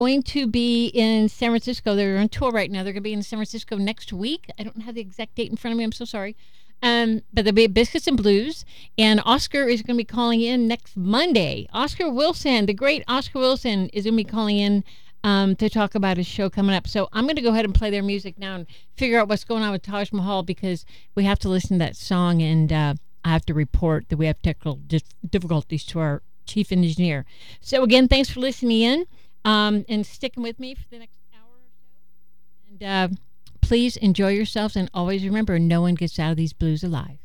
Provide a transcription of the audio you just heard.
going to be in San Francisco. They're on tour right now. They're going to be in San Francisco next week. I don't have the exact date in front of me. I'm so sorry. But there'll be Biscuits and Blues, and Oscar is going to be calling in next Monday. Oscar Wilson, the great Oscar Wilson, is going to be calling in to talk about his show coming up. So I'm going to go ahead and play their music now and figure out what's going on with Taj Mahal, because we have to listen to that song, and I have to report that we have technical difficulties to our chief engineer. So again, thanks for listening in and sticking with me for the next hour or so. And please enjoy yourselves, and always remember, no one gets out of these blues alive.